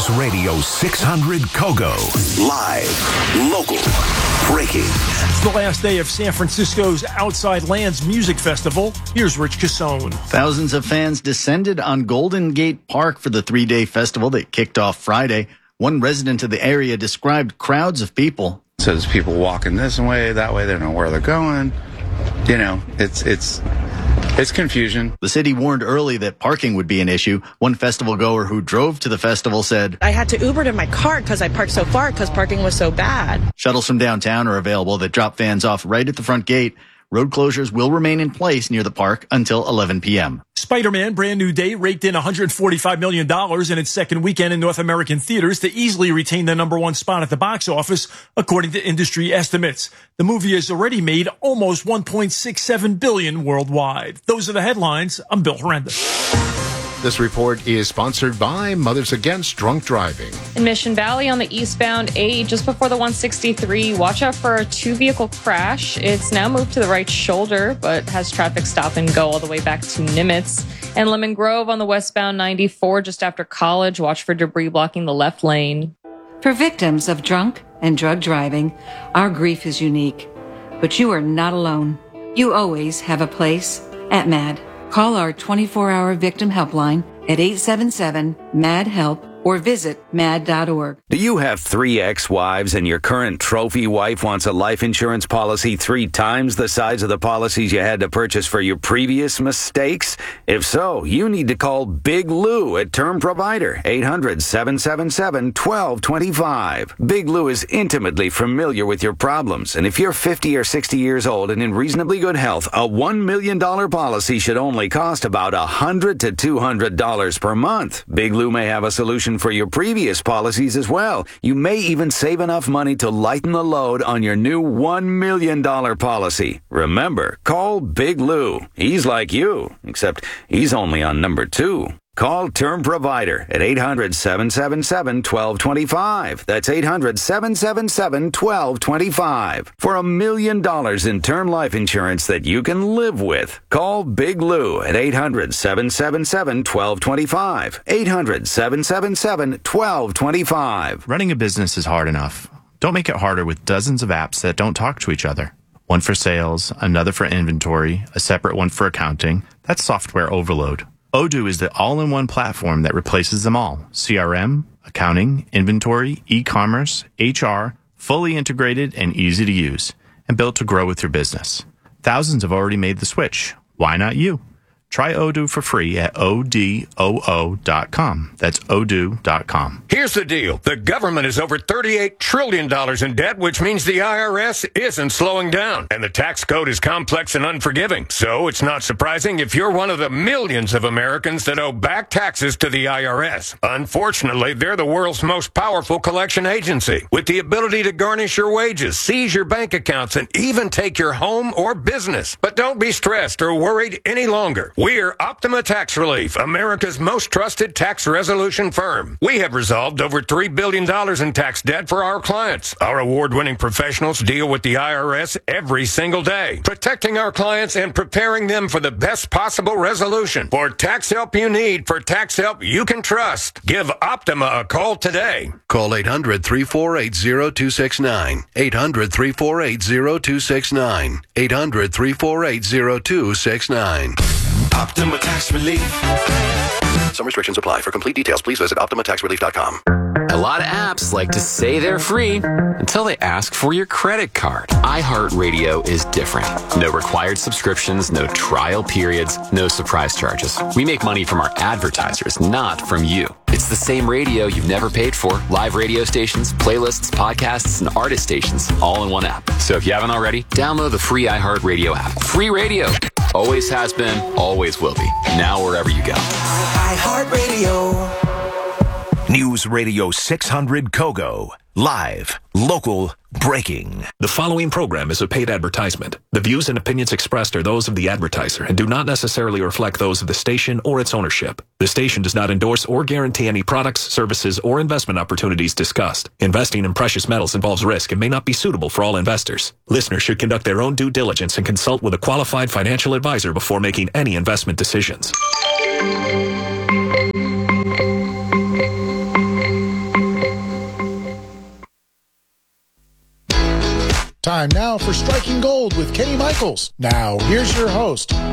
News Radio 600 Kogo. Live, local, breaking. It's the last day of San Francisco's Outside Lands Music Festival. Here's Rich Cassone. Thousands of fans descended on Golden Gate Park for the three-day festival that kicked off Friday. One resident of the area described crowds of people. So there's people walking this way, that way, they don't know where they're going. You know, it's confusion. The city warned early that parking would be an issue. One festival goer who drove to the festival said, I had to Uber to my car because I parked so far because parking was so bad. Shuttles from downtown are available that drop fans off right at the front gate. Road closures will remain in place near the park until 11 p.m. Spider-Man Brand New Day raked in $145 million in its second weekend in North American theaters to easily retain the number one spot at the box office, according to industry estimates. The movie has already made almost $1.67 billion worldwide. Those are the headlines. I'm Bill Horrendous. This report is sponsored by Mothers Against Drunk Driving. In Mission Valley on the eastbound 8, just before the 163, watch out for a two-vehicle crash. It's now moved to the right shoulder, but has traffic stop and go all the way back to Nimitz. And Lemon Grove on the westbound 94, just after College, watch for debris blocking the left lane. For victims of drunk and drug driving, our grief is unique. But you are not alone. You always have a place at MAD. Call our 24-hour victim helpline at 877-MAD-HELP or visit mad.org. Do you have 3 ex-wives and your current trophy wife wants a life insurance policy 3 times the size of the policies you had to purchase for your previous mistakes? If so, you need to call Big Lou at Term Provider, 800-777-1225. Big Lou is intimately familiar with your problems, and if you're 50 or 60 years old and in reasonably good health, a $1 million policy should only cost about $100 to $200 per month. Big Lou may have a solution for your previous policies as well. You may even save enough money to lighten the load on your new $1 million policy. Remember, call Big Lou. He's like you, except he's only on number 2. Call Term Provider at 800-777-1225. That's 800-777-1225. For $1 million in term life insurance that you can live with. Call Big Lou at 800-777-1225. 800-777-1225. Running a business is hard enough. Don't make it harder with dozens of apps that don't talk to each other. One for sales, another for inventory, a separate one for accounting. That's software overload. Odoo is the all-in-one platform that replaces them all. CRM, accounting, inventory, e-commerce, HR, fully integrated and easy to use, and built to grow with your business. Thousands have already made the switch. Why not you? Try Odoo for free at odoo.com. That's odoo.com. Here's the deal. The government is over $38 trillion in debt, which means the IRS isn't slowing down. And the tax code is complex and unforgiving. So it's not surprising if you're one of the millions of Americans that owe back taxes to the IRS. Unfortunately, they're the world's most powerful collection agency, with the ability to garnish your wages, seize your bank accounts, and even take your home or business. But don't be stressed or worried any longer. We're Optima Tax Relief, America's most trusted tax resolution firm. We have resolved over $3 billion in tax debt for our clients. Our award-winning professionals deal with the IRS every single day, protecting our clients and preparing them for the best possible resolution. For tax help you need, for tax help you can trust, give Optima a call today. Call 800-348-0269. 800-348-0269. 800-348-0269. Optima Tax Relief. Some restrictions apply. For complete details, please visit OptimaTaxRelief.com. A lot of apps like to say they're free until they ask for your credit card. iHeartRadio is different. No required subscriptions, no trial periods, no surprise charges. We make money from our advertisers, not from you. It's the same radio you've never paid for. Live radio stations, playlists, podcasts, and artist stations, all in one app. So if you haven't already, download the free iHeartRadio app. Free radio. Always has been, always will be. Now wherever you go. iHeartRadio. News Radio 600 Kogo. Live, local, breaking. The following program is a paid advertisement. The views and opinions expressed are those of the advertiser and do not necessarily reflect those of the station or its ownership. The station does not endorse or guarantee any products, services, or investment opportunities discussed. Investing in precious metals involves risk and may not be suitable for all investors. Listeners should conduct their own due diligence and consult with a qualified financial advisor before making any investment decisions. Time now for Striking Gold with Kenny Michaels. Now, here's your host,